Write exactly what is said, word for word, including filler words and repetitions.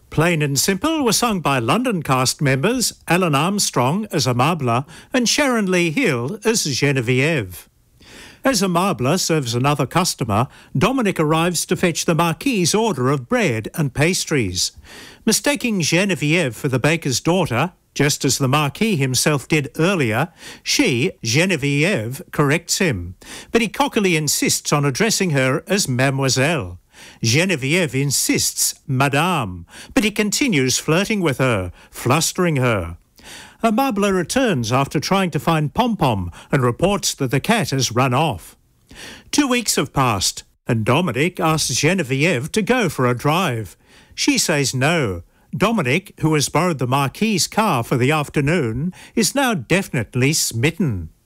Plain and Simple were sung by London cast members Alan Armstrong as Amable and Sharon Lee Hill as Genevieve. As Amable serves another customer, Dominic arrives to fetch the Marquis's order of bread and pastries. Mistaking Genevieve for the baker's daughter, just as the Marquis himself did earlier, she, Genevieve, corrects him, but he cockily insists on addressing her as Mademoiselle. Genevieve insists, Madame, but he continues flirting with her, flustering her. Amable returns after trying to find Pom-Pom and reports that the cat has run off. Two weeks have passed, and Dominic asks Genevieve to go for a drive. She says no. Dominic, who has borrowed the Marquis's car for the afternoon, is now definitely smitten.